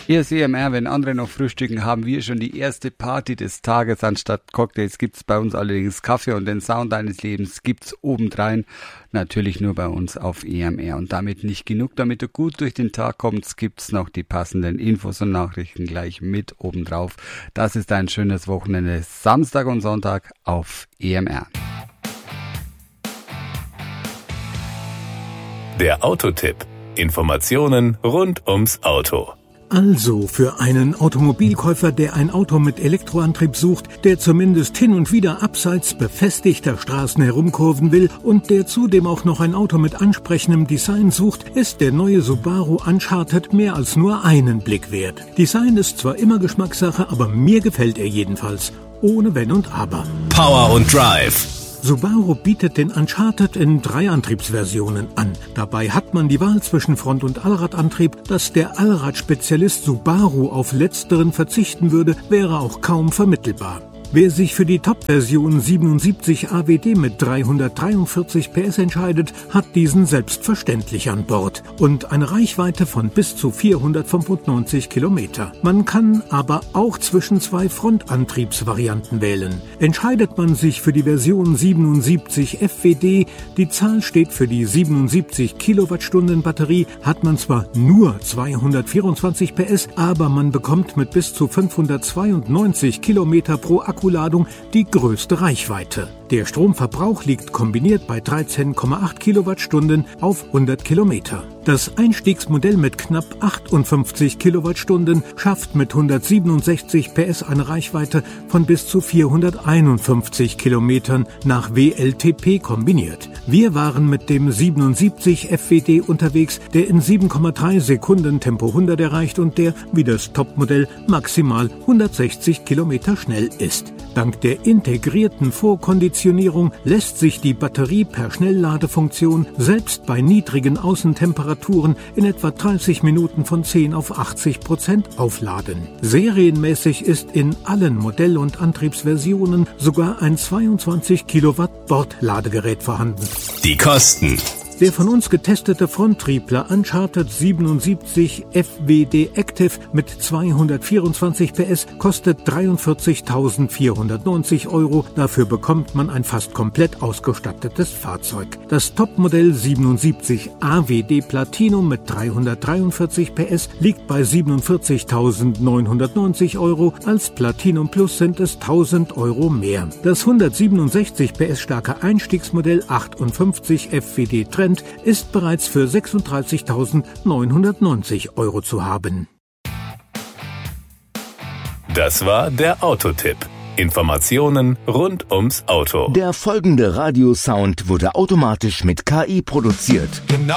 Hier ist EMR, wenn andere noch frühstücken, haben wir schon die erste Party des Tages. Anstatt Cocktails gibt's bei uns allerdings Kaffee und den Sound deines Lebens gibt's obendrein. Natürlich nur bei uns auf EMR. Und damit nicht genug, damit du gut durch den Tag kommst, gibt's noch die passenden Infos und Nachrichten gleich mit obendrauf. Das ist ein schönes Wochenende, Samstag und Sonntag auf EMR. Der Autotipp. Informationen rund ums Auto. Also für einen Automobilkäufer, der ein Auto mit Elektroantrieb sucht, der zumindest hin und wieder abseits befestigter Straßen herumkurven will und der zudem auch noch ein Auto mit ansprechendem Design sucht, ist der neue Subaru Uncharted mehr als nur einen Blick wert. Design ist zwar immer Geschmackssache, aber mir gefällt er jedenfalls. Ohne Wenn und Aber. Power und Drive. Subaru bietet den Uncharted in 3 Antriebsversionen an. Dabei hat man die Wahl zwischen Front- und Allradantrieb. Dass der Allradspezialist Subaru auf letzteren verzichten würde, wäre auch kaum vermittelbar. Wer sich für die Top-Version 77 AWD mit 343 PS entscheidet, hat diesen selbstverständlich an Bord und eine Reichweite von bis zu 495 Kilometer. Man kann aber auch zwischen 2 Frontantriebsvarianten wählen. Entscheidet man sich für die Version 77 FWD, die Zahl steht für die 77 Kilowattstunden Batterie, hat man zwar nur 224 PS, aber man bekommt mit bis zu 592 Kilometer pro Akkuladung die größte Reichweite. Der Stromverbrauch liegt kombiniert bei 13,8 Kilowattstunden auf 100 Kilometer. Das Einstiegsmodell mit knapp 58 Kilowattstunden schafft mit 167 PS eine Reichweite von bis zu 451 Kilometern nach WLTP kombiniert. Wir waren mit dem 77 FWD unterwegs, der in 7,3 Sekunden Tempo 100 erreicht und der, wie das Topmodell, maximal 160 Kilometer schnell ist. Dank der integrierten Vorkonditionierung lässt sich die Batterie per Schnellladefunktion selbst bei niedrigen Außentemperaturen in etwa 30 Minuten von 10 auf 80% aufladen. Serienmäßig ist in allen Modell- und Antriebsversionen sogar ein 22 Kilowatt Bordladegerät vorhanden. Die Kosten. Der von uns getestete Fronttriebler Uncharted 77 FWD Active mit 224 PS kostet 43.490 €. Dafür bekommt man ein fast komplett ausgestattetes Fahrzeug. Das Topmodell 77 AWD Platinum mit 343 PS liegt bei 47.990 €. Als Platinum Plus sind es 1.000 € mehr. Das 167 PS starke Einstiegsmodell 58 FWD Trend ist bereits für 36.990 € zu haben. Das war der Autotipp. Informationen rund ums Auto. Der folgende Radiosound wurde automatisch mit KI produziert. Genau